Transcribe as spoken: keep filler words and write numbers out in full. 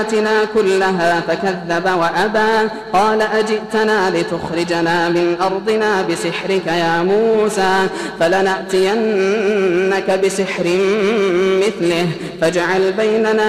آياتنا كلها فكذب وأبى قال أجئتنا لتخرجنا من أرضنا بسحرك يا موسى فلنأتينك بسحر مثله فاجعل بيننا